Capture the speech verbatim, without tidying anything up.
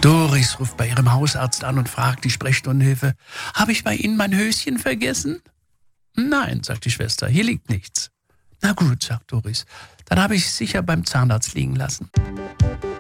Doris ruft bei ihrem Hausarzt an und fragt die Sprechstundenhilfe, habe ich bei Ihnen mein Höschen vergessen? Nein, sagt die Schwester, hier liegt nichts. Na gut, sagt Doris, dann habe ich es sicher beim Zahnarzt liegen lassen.